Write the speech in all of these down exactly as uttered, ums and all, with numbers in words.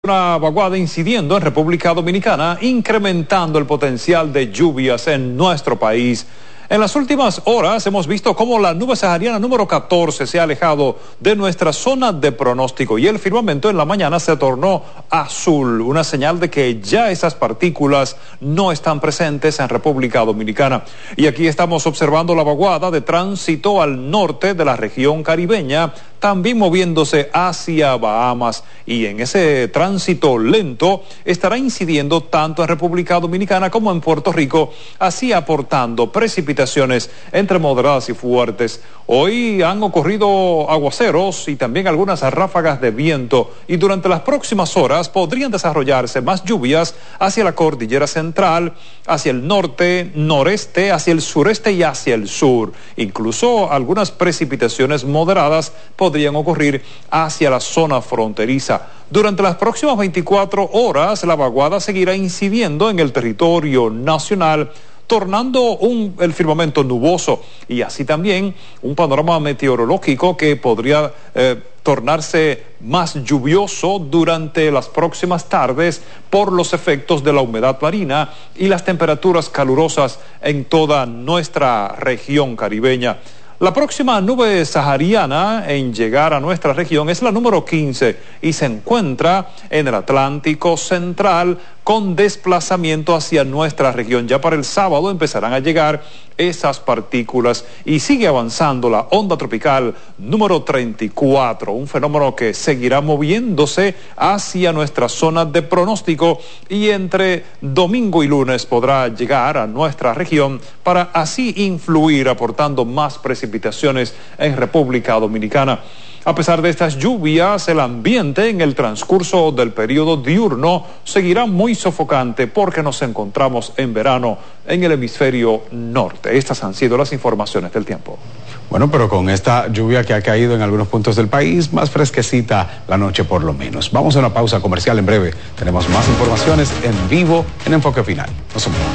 Una vaguada incidiendo en República Dominicana, incrementando el potencial de lluvias en nuestro país. En las últimas horas hemos visto cómo la nube sahariana número catorce se ha alejado de nuestra zona de pronóstico y el firmamento en la mañana se tornó azul, una señal de que ya esas partículas no están presentes en República Dominicana. Y aquí estamos observando la vaguada de tránsito al norte de la región caribeña, también moviéndose hacia Bahamas, y en ese tránsito lento estará incidiendo tanto en República Dominicana como en Puerto Rico, así aportando precipitaciones entre moderadas y fuertes. Hoy han ocurrido aguaceros y también algunas ráfagas de viento, y durante las próximas horas podrían desarrollarse más lluvias hacia la cordillera central, hacia el norte, noreste, hacia el sureste y hacia el sur. Incluso algunas precipitaciones moderadas podrían ocurrir hacia la zona fronteriza. Durante las próximas veinticuatro horas, la vaguada seguirá incidiendo en el territorio nacional, tornando un, el firmamento nuboso y así también un panorama meteorológico que podría eh, tornarse más lluvioso durante las próximas tardes por los efectos de la humedad marina y las temperaturas calurosas en toda nuestra región caribeña. La próxima nube sahariana en llegar a nuestra región es la número quince y se encuentra en el Atlántico Central con desplazamiento hacia nuestra región. Ya para el sábado empezarán a llegar esas partículas y sigue avanzando la onda tropical número treinta y cuatro, un fenómeno que seguirá moviéndose hacia nuestra zona de pronóstico y entre domingo y lunes podrá llegar a nuestra región para así influir aportando más precipitaciones en República Dominicana. A pesar de estas lluvias, el ambiente en el transcurso del periodo diurno seguirá muy sofocante porque nos encontramos en verano en el hemisferio norte. Estas han sido las informaciones del tiempo. Bueno, pero con esta lluvia que ha caído en algunos puntos del país, más fresquecita la noche por lo menos. Vamos a una pausa comercial en breve. Tenemos más informaciones en vivo en Enfoque Final. No se muevan.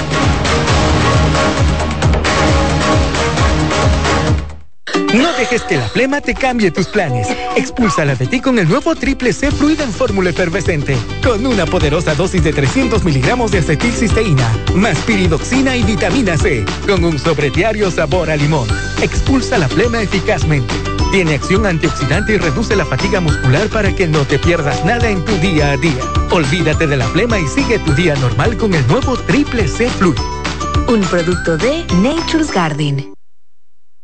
No dejes que la flema te cambie tus planes. Expúlsala de ti con el nuevo Triple C Fluida en fórmula efervescente, con una poderosa dosis de trescientos miligramos de acetilcisteína, más piridoxina y vitamina C, con un sobrediario sabor a limón. Expulsa la flema eficazmente. Tiene acción antioxidante y reduce la fatiga muscular para que no te pierdas nada en tu día a día. Olvídate de la flema y sigue tu día normal con el nuevo Triple C Fluida. Un producto de Nature's Garden.